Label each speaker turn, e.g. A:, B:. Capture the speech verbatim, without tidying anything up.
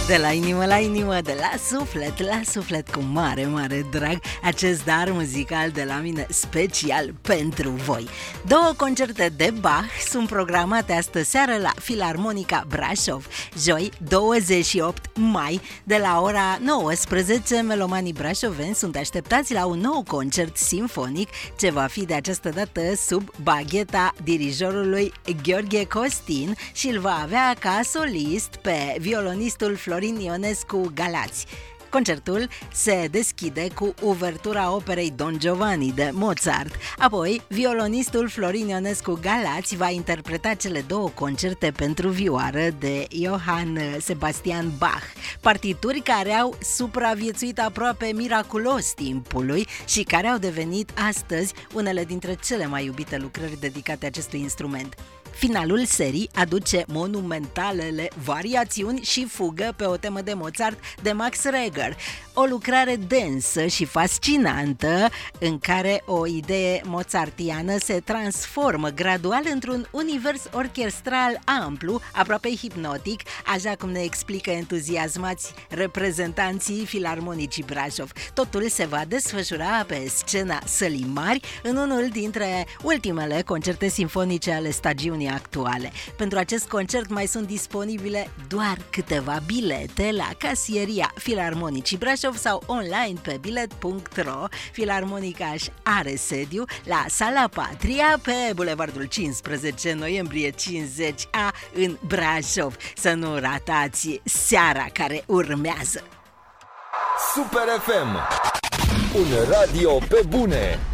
A: De la inimă la inimă, de la suflet la suflet, cu mare, mare drag, acest dar muzical de la mine special pentru voi. Două concerte de Bach sunt programate astă seară la Filarmonica Brașov. Joi, douăzeci și opt mai, de la ora nouăsprezece, melomanii brașoveni sunt așteptați la un nou concert simfonic, ce va fi de această dată sub bagheta dirijorului Gheorghe Costin și îl va avea ca solist pe violonistul Florin Ionescu Galați. Concertul se deschide cu uvertura operei Don Giovanni de Mozart. Apoi, violonistul Florin Ionescu Galați va interpreta cele două concerte pentru vioară de Johann Sebastian Bach, partituri care au supraviețuit aproape miraculos timpului și care au devenit astăzi unele dintre cele mai iubite lucrări dedicate acestui instrument. Finalul serii aduce monumentalele variațiuni și fugă pe o temă de Mozart de Max Reger, o lucrare densă și fascinantă în care o idee mozartiană se transformă gradual într-un univers orchestral amplu, aproape hipnotic, așa cum ne explică entuziasmați reprezentanții Filarmonicii Brașov. Totul se va desfășura pe scena Sălii Mari în unul dintre ultimele concerte simfonice ale stagiunii actuale. Pentru acest concert mai sunt disponibile doar câteva bilete la casieria Filarmonicii Brașov sau online pe bilet punct ro. Filarmonica își are sediu la Sala Patria pe Bulevardul cincisprezece noiembrie cincizeci A în Brașov. Să nu ratați seara care urmează.
B: Super F M, un radio pe bune.